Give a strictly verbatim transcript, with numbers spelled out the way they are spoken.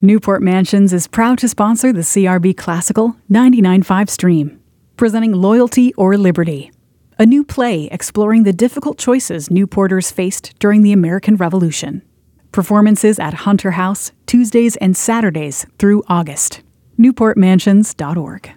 Newport Mansions is proud to sponsor the C R B Classical ninety-nine point five stream, presenting Loyalty or Liberty, a new play exploring the difficult choices Newporters faced during the American Revolution. Performances at Hunter House, Tuesdays and Saturdays through August. newport mansions dot org.